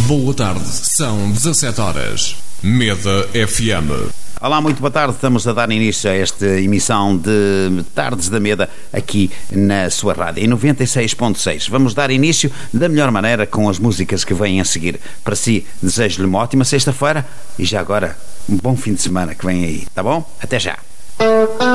Boa tarde, são 17 horas. Meda FM. Olá, muito boa tarde. Estamos a dar início a esta emissão de Tardes da Meda aqui na sua rádio, em 96.6. Vamos dar início da melhor maneira com as músicas que vêm a seguir. Para si, desejo-lhe uma ótima sexta-feira e já agora um bom fim de semana que vem aí, tá bom? Até já!